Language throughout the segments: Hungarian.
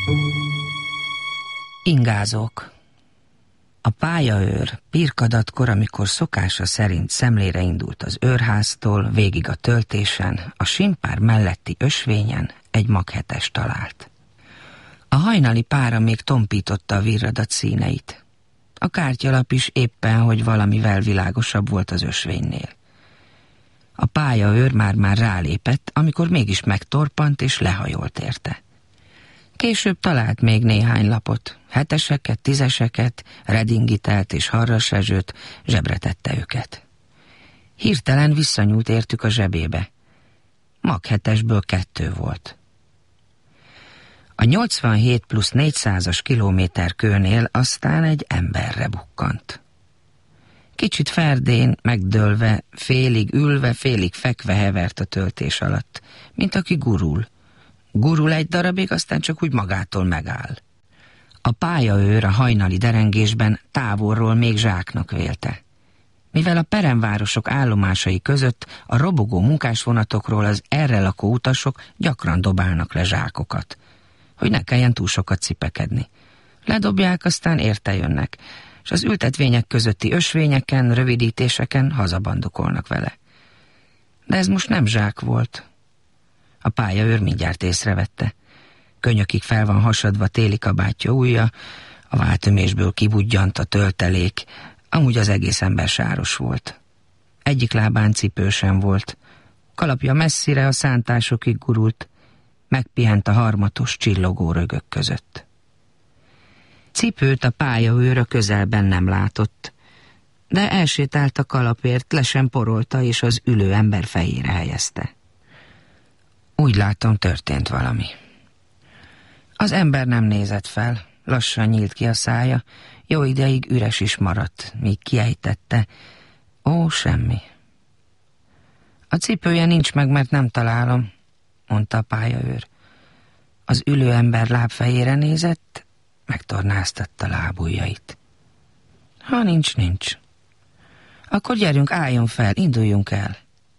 Ingázók. A pályaőr pirkadatkor, amikor szokása szerint szemlére indult az őrháztól, végig a töltésen, a Simpár melletti ösvényen egy maghetes talált. A hajnali pára még tompította a virradat színeit. A kártyalap is éppen, hogy valamivel világosabb volt az ösvénynél. A pályaőr már rálépett, amikor mégis megtorpant és lehajolt érte. Később talált még néhány lapot, 7-eseket, 10-eseket, redingitelt és harrasrezsőt, zsebre tette őket. Hirtelen visszanyúlt értük a zsebébe. Maghetesből 2 volt. A 87 plusz 400-as kilométer kőnél aztán egy emberre bukkant. Kicsit ferdén, megdőlve, félig ülve, félig fekve hevert a töltés alatt, mint aki gurul. Gurul egy darabig, aztán csak úgy magától megáll. A pályaőr a hajnali derengésben távolról még zsáknak vélte. Mivel a peremvárosok állomásai között a robogó munkásvonatokról az erre lakó utasok gyakran dobálnak le zsákokat, hogy ne kelljen túl sokat cipekedni. Ledobják, aztán érte jönnek, és az ültetvények közötti ösvényeken, rövidítéseken hazabandokolnak vele. De ez most nem zsák volt. A pályaőr mindjárt észrevette. Könyökig fel van hasadva téli kabátja ujja, a váltömésből kibudjant a töltelék, amúgy az egész ember sáros volt. Egyik lábán cipő sem volt. Kalapja messzire a szántásokig gurult, megpihent a harmatos, csillogó rögök között. Cipőt a pályaőr a közelben nem látott, de elsétált a kalapért, le sem porolta, és az ülő ember fejére helyezte. Úgy látom, történt valami. Az ember nem nézett fel, lassan nyílt ki a szája, jó ideig üres is maradt, míg kiejtette: ó, semmi. A cipője nincs meg, mert nem találom, mondta a pályaőr. Az ülő ember lábfejére nézett, megtornáztatta lábujjait. Ha nincs, nincs. Akkor gyerünk, álljon fel, induljunk el.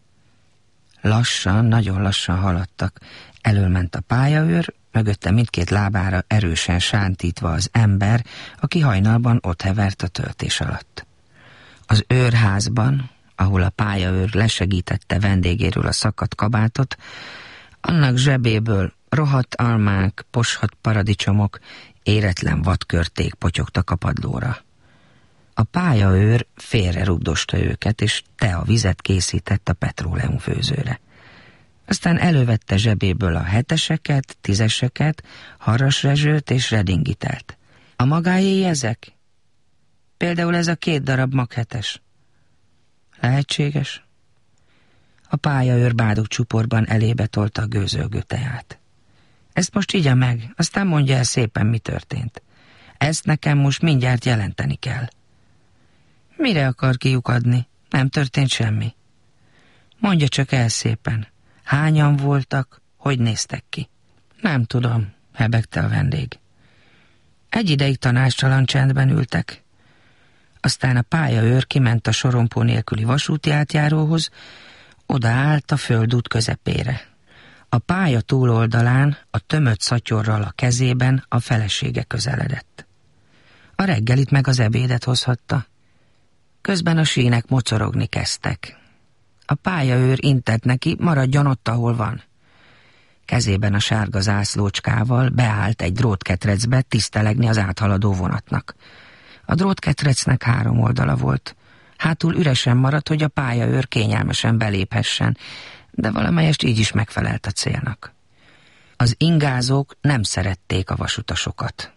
Lassan, nagyon lassan haladtak. Elől ment a pályaőr, mögötte mindkét lábára erősen sántítva az ember, aki hajnalban ott hevert a töltés alatt. Az őrházban, ahol a pályaőr lesegítette vendégéről a szakadt kabátot, annak zsebéből rohadt almák, poshat paradicsomok, éretlen vadkörték potyogtak a padlóra. A pályaőr félre rugdosta őket, és teavizet készített a petróleumfőzőre. Aztán elővette zsebéből a 7-eseket, 10-eseket, harrasrezsőt és redingitelt. A magáéi ezek? Például ez a 2 darab maghetes. Lehetséges? A pályaőr bádog csuporban elébe tolta a gőzölgő teát. Ezt most igya meg, aztán mondja el szépen, mi történt. Ezt nekem most mindjárt jelenteni kell. Mire akar kiukadni? Nem történt semmi. Mondja csak el szépen. Hányan voltak, hogy néztek ki? Nem tudom, hebegte a vendég. Egy ideig tanácstalan csendben ültek. Aztán a pályaőr kiment a sorompó nélküli vasúti átjáróhoz, odaállt a földút közepére. A pálya túloldalán, a tömött szatyorral a kezében a felesége közeledett. A reggelit meg az ebédet hozhatta. Közben a sínek mocorogni kezdtek. A pályaőr intett neki, maradjon ott, ahol van. Kezében a sárga zászlócskával beállt egy drótketrecbe tisztelegni az áthaladó vonatnak. A drótketrecnek 3 oldala volt. Hátul üresen maradt, hogy a pályaőr kényelmesen beléphessen, de valamelyest így is megfelelt a célnak. Az ingázók nem szerették a vasutasokat.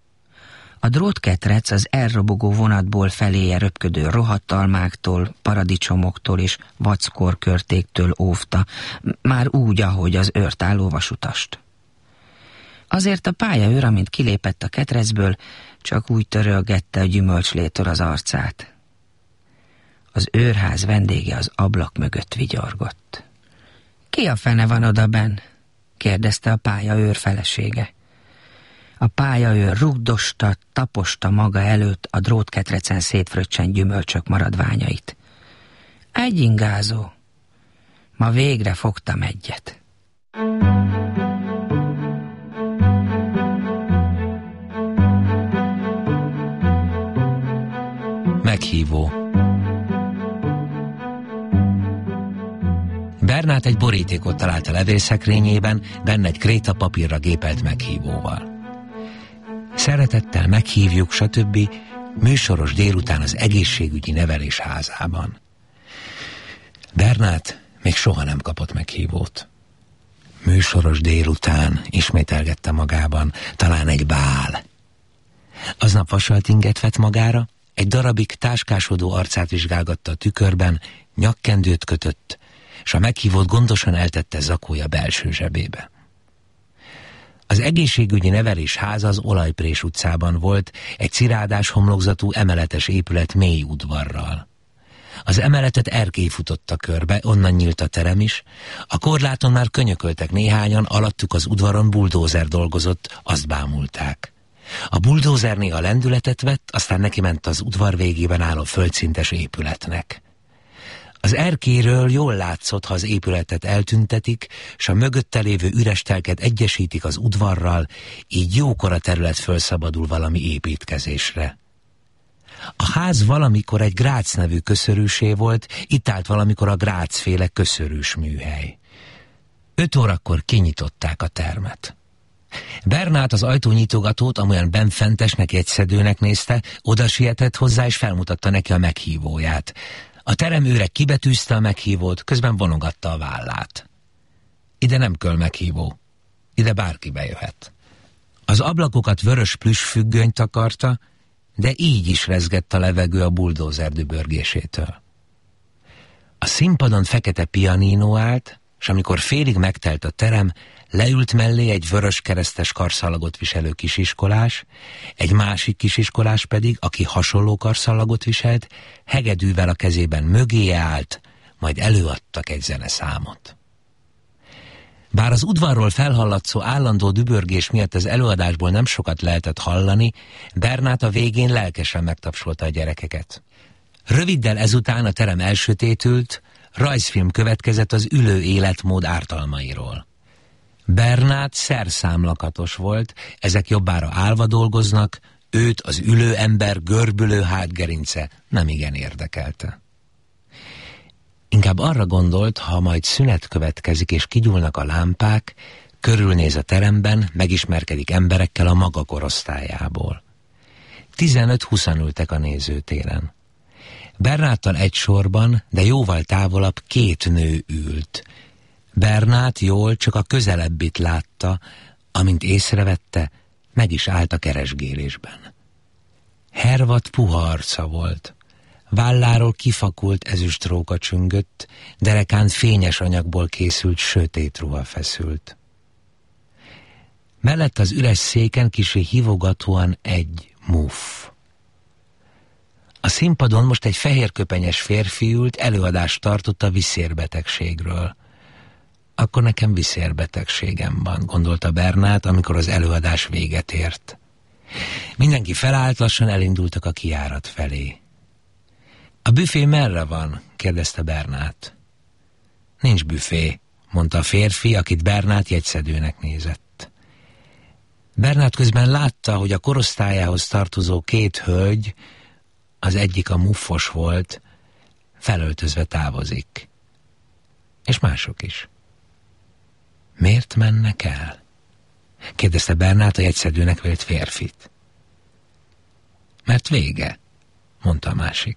A drótketrec az elrobogó vonatból feléje röpködő rohadt almáktól, paradicsomoktól és vackorkörtéktől óvta, már úgy, ahogy az őrt álló vasutast. Azért a pályaőr, amint kilépett a ketrecből, csak úgy törölgette a gyümölcslétől az arcát. Az őrház vendége az ablak mögött vigyorgott. Ki a fene van odabenn? kérdezte a pályaőr felesége. A pályaőr rugdosta, taposta maga előtt a drótketrecen szétfröccsent gyümölcsök maradványait. Egy ingázó. Ma végre fogtam egyet. meghívó. Bernát egy borítékot talált a levélszekrényében, benne egy krétapapírra gépelt meghívóval. Szeretettel meghívjuk, stb. Műsoros délután az egészségügyi nevelés házában. Bernát még soha nem kapott meghívót. Műsoros délután, ismételgette magában, talán egy bál. Aznap vasaltinget vett magára, egy darabig táskásodó arcát vizsgálgatta a tükörben, nyakkendőt kötött, és a meghívót gondosan eltette zakója belső zsebébe. Az egészségügyi nevelés háza az Olajprés utcában volt, egy cirádás homlokzatú emeletes épület mély udvarral. Az emeletet erkély futotta körbe, onnan nyílt a terem is, a korláton már könyököltek néhányan, alattuk az udvaron buldózer dolgozott, azt bámulták. A buldózer néha lendületet vett, aztán neki ment az udvar végében álló földszintes épületnek. Az erkéről jól látszott, ha az épületet eltüntetik, s a mögötte lévő üres telket egyesítik az udvarral, így jókora terület fölszabadul valami építkezésre. A ház valamikor egy Grác nevű köszörűsé volt, itt állt valamikor a Grác-féle köszörűs műhely. 5 órakor kinyitották a termet. Bernát az ajtónyitogatót, amolyan benfentesnek, egyszedőnek nézte, oda sietett hozzá és felmutatta neki a meghívóját. A teremőre kibetűzte a meghívót, közben vonogatta a vállát. Ide nem kell meghívó, ide bárki bejöhet. Az ablakokat vörös plüssfüggöny takarta, de így is rezgett a levegő a buldózer dübörgésétől. A színpadon fekete pianino állt, és amikor félig megtelt a terem, leült mellé egy vörös keresztes karszalagot viselő kisiskolás, egy másik kisiskolás pedig, aki hasonló karszalagot viselt, hegedűvel a kezében mögéje állt, majd előadtak egy zeneszámot. Bár az udvarról felhallatszó állandó dübörgés miatt az előadásból nem sokat lehetett hallani, Bernát a végén lelkesen megtapsolta a gyerekeket. Röviddel ezután a terem elsötétült, rajzfilm következett az ülő életmód ártalmairól. Bernát szerszámlakatos volt, ezek jobbára állva dolgoznak, őt az ülő ember görbülő hátgerince nemigen érdekelte. Inkább arra gondolt, ha majd szünet következik és kigyúlnak a lámpák, körülnéz a teremben, megismerkedik emberekkel a maga korosztályából. 15-20 ültek a nézőtéren. Bernáttal egy sorban, de jóval távolabb 2 nő ült. Bernát jól csak a közelebbit látta, amint észrevette, meg is állt a keresgélésben. Hervat puha arca volt. Válláról kifakult ezüstróka csüngött, derekán fényes anyagból készült sötét ruha feszült. Mellett az üres széken kissé hívogatóan egy muff. A színpadon most egy fehérköpenyes férfi ült, előadást tartott a viszérbetegségről. Akkor nekem viszérbetegségem van, gondolta Bernát, amikor az előadás véget ért. Mindenki felállt, lassan elindultak a kijárat felé. A büfé merre van? kérdezte Bernát. Nincs büfé, mondta a férfi, akit Bernát jegyszedőnek nézett. Bernát közben látta, hogy a korosztályához tartozó 2 hölgy, az egyik a muffos volt, felöltözve távozik. És mások is. Miért mennek el? kérdezte Bernát a jegyszedőnek vélt férfit. Mert vége, mondta a másik.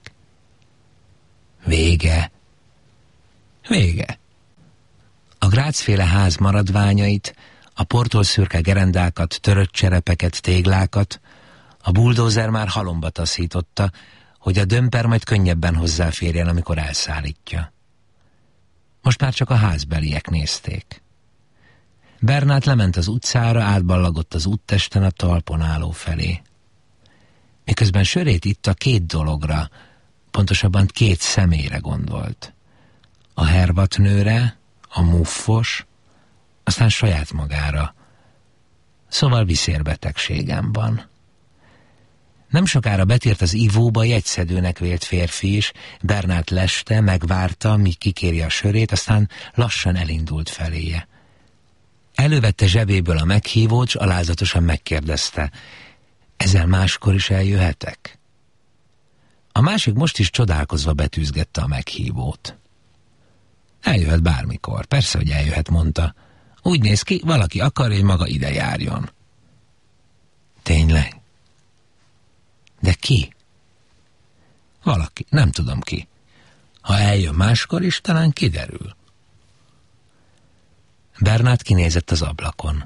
Vége. Vége. A Grác-féle ház maradványait, a portolszürke gerendákat, törött cserepeket, téglákat a buldózer már halomba taszította, hogy a dömper majd könnyebben hozzáférjen, amikor elszállítja. Most már csak a házbeliek nézték. Bernát lement az utcára, átballagott az úttesten a talpon álló felé. Miközben sörét itta 2 dologra, pontosabban 2 személyre gondolt. A hervatnőre, a muffos, aztán saját magára. Szóval viszérbetegségem van. Nem sokára betért az ivóba jegyszedőnek vélt férfi is, Bernát leste, megvárta, míg kikéri a sörét, aztán lassan elindult feléje. Elővette zsebéből a meghívót, s alázatosan megkérdezte, ezzel máskor is eljöhetek? A másik most is csodálkozva betűzgette a meghívót. Eljöhet bármikor, persze, hogy eljöhet, mondta. Úgy néz ki, valaki akarja, hogy maga ide járjon. Tényleg? De ki? Valaki, nem tudom ki. Ha eljön máskor is, talán kiderül. Bernát kinézett az ablakon.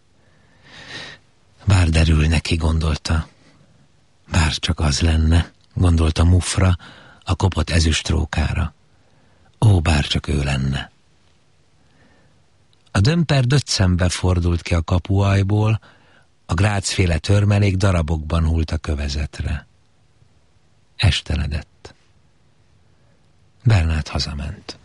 Bár derül neki, gondolta. Bár csak az lenne, gondolta Mufra, a kopott ezüstrókára. Ó, bár csak ő lenne. A dömper döccembe fordult ki a kapuajból, a grácféle törmelék darabokban hult a kövezetre. Esteledett. Bernát hazament.